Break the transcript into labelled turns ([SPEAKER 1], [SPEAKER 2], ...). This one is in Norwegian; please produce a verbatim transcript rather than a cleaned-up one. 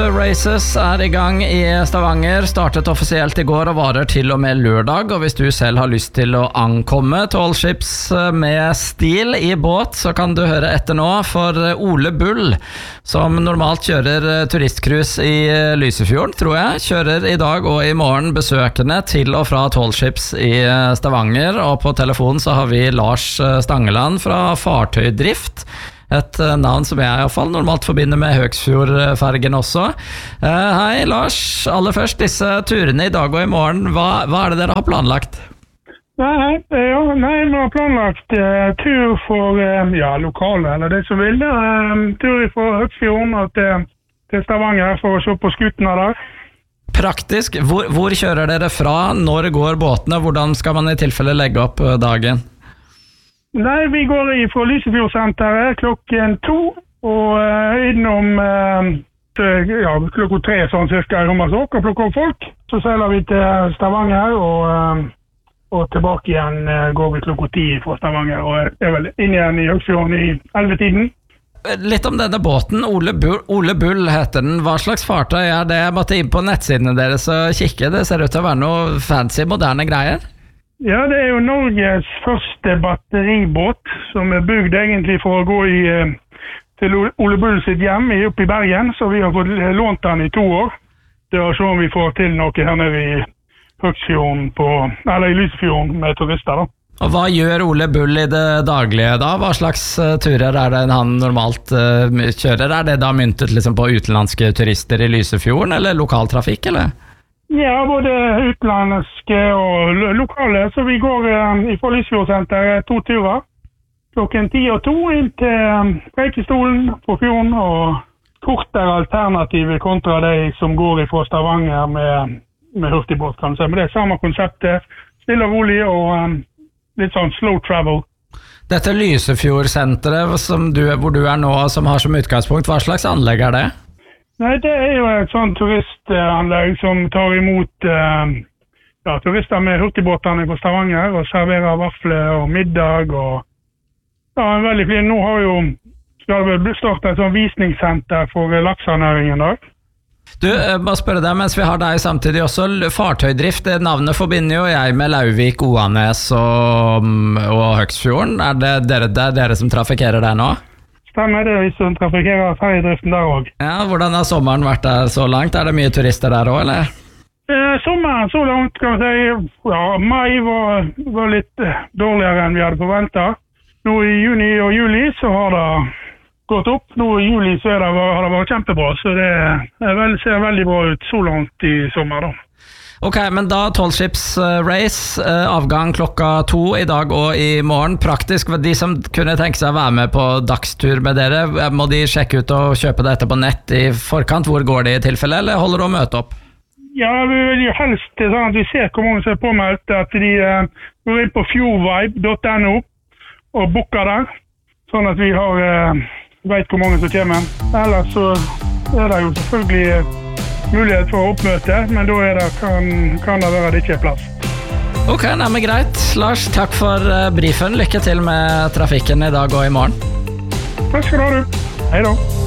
[SPEAKER 1] Races er i gang i Stavanger, startet offisielt i går og varer til og med lørdag, og hvis du selv har lyst til å ankomme Tall Ships med stil i båt, så kan du høre etter nå, for Ole Bull, som normalt kjører turistcruise i Lysefjorden, tror jeg, kjører i dag og i morgen besøkende til og fra Tall Ships i Stavanger, og på telefonen så har vi Lars Stangeland fra Fartøydrift, et navn som jeg i hvert fall normalt forbinder med Høgsfjordfergen også. Uh, hei Lars, aller først disse turene i dag og i morgen, hva, hva er det dere har planlagt?
[SPEAKER 2] Nei, ja, nei vi har planlagt uh, tur for uh, ja, lokale, eller det som vil. Uh, tur fra Høgsfjorden og til, til Stavanger for å se på skutene der.
[SPEAKER 1] Praktisk, hvor, hvor kjører dere fra? Når går båtene? Hvordan skal man i tilfelle legge opp dagen?
[SPEAKER 2] Nei, vi går i fra Lysefjordsenteret klokken to, og uh, innom uh, til, ja, klokka tre sånn cirka i Rommersåk, og plukker opp folk. Så seiler vi til Stavanger, og, uh, og tilbake igjen uh, går vi klokka ti fra Stavanger, og er vel inn igjen i Høgsfjorden i elleve-tiden.
[SPEAKER 1] Litt om denne båten, Ole Bull, Ole Bull heter den. Hva slags fartøy er det? Jeg måtte inn på nettsidene deres og kikke. Det ser ut til å være noe fancy, moderne greier.
[SPEAKER 2] Ja, det er jo Norges første batteribåt, som er bygd egentlig for å gå i, til Ole Bull sitt hjem oppe i Bergen, så vi har fått lånt den i to år. Det er så om vi får til noe her nede i Høgsfjorden, på, eller i Lysefjorden med turister da.
[SPEAKER 1] Og hva gjør Ole Bull i det daglige da? Hva slags uh, turer er det han normalt uh, kjører? Er det da myntet liksom på utenlandske turister i Lysefjorden, eller lokaltrafikk, eller?
[SPEAKER 2] Ja, både utenlandske og lo- lokale, så vi går um, fra Lysefjordsenteret to turer. Klokken ti og to inn til um, Preikestolen på fjorden, og kortere alternativer kontra de som går fra Stavanger med, med hurtigbåt, kan jeg si. Men det er samme konseptet, stille og rolig og um, litt sånn slow travel.
[SPEAKER 1] Dette Lysefjordsenteret som du, hvor du er nå, som har som utgangspunkt, hva slags anlegg er det?
[SPEAKER 2] Nei, det er jo et sånt turistanlegg som tar imot eh, ja, turister med hurtigbåtene på Stavanger og serverer vafler og middag og ja, en veldig fin. Nå har jo skal vi starte et sånt visningssenter for laksenæringen der.
[SPEAKER 1] Du, jeg må spørre deg, mens vi har deg samtidig også, Fartøydrift, det navnet forbinder jo jeg med Lauvik, Oanes og, og Høgsfjorden. Er det dere, det er dere som trafikerer der nå?
[SPEAKER 2] Stemmer det, vi som trafikerer ferjedriften der også.
[SPEAKER 1] Ja, hvordan har sommeren vært der så langt? Er det mye turister der også, eller?
[SPEAKER 2] Eh, sommeren så langt, kan man si, ja, mai var, var litt dårligere enn vi hadde forventet. Nå i juni og juli så har det gått opp. Nå i juli så er det, har det vært kjempebra, så det er vel, ser veldig bra ut så langt i sommer da.
[SPEAKER 1] Ok, men da Tall Ships Race, avgang klokka to i dag og i morgen. Praktisk, de som kunne tenke seg å være med på dagstur med dere, må de sjekke ut og kjøpe dette på nett i forkant? Hvor går det i tilfelle, eller holder du å møte opp?
[SPEAKER 2] Ja, vi vil jo helst sånn at vi ser hvor mange som er påmeldt, at de uh, går inn på fjordvibe punktum no og booker der, sånn at vi har, uh, vet hvor mange som kommer. Ellers så er det jo selvfølgelig mulighet for oppmøte, men da er det, kan, kan det være at det ikke er plass.
[SPEAKER 1] Ok, nei, men greit. Lars, takk for briefen. Lykke til med trafikken i dag og i morgen.
[SPEAKER 2] Takk skal du ha, du. Hei da.